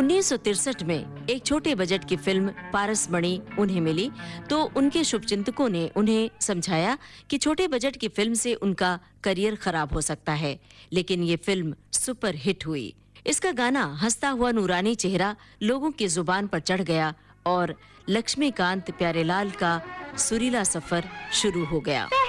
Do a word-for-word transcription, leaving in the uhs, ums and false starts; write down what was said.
उन्नीस सौ तिरसठ में एक छोटे बजट की फिल्म पारस मणि उन्हें मिली तो उनके शुभचिंतकों ने उन्हें समझाया कि छोटे बजट की फिल्म से उनका करियर खराब हो सकता है, लेकिन ये फिल्म सुपर हिट हुई। इसका गाना हंसता हुआ नूरानी चेहरा लोगों की जुबान पर चढ़ गया और लक्ष्मीकांत प्यारेलाल का सुरीला सफर शुरू हो गया।